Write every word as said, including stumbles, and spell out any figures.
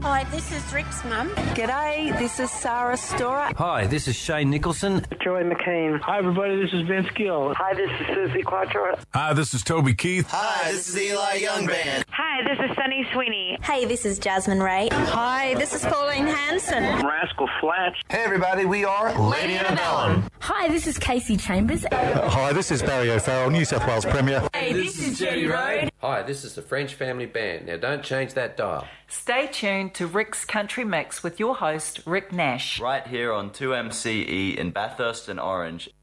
Hi, this is Rick's mum. G'day, this is Sarah Storer. Hi, this is Shane Nicholson. Joy McCain. Hi, everybody, this is Vince Gill. Hi, this is Susie Quattro. Hi, this is Toby Keith. Hi, this is Eli Young Band. Hi, this is Sunny Sweeney. Hey, this is Jasmine Ray. Hi, this is Pauline Hanson. Rascal Flatts. Hey, everybody, we are Lady Antebellum. Hi, this is Casey Chambers. Uh, hi, this is Barry O'Farrell, New South Wales Premier. Hey, this is Jenny Road. Hi, this is the French Family Band. Now, don't change that dial. Stay tuned to Rick's Country Mix with your host, Rick Nash. Right here on two M C E in Bathurst and Orange.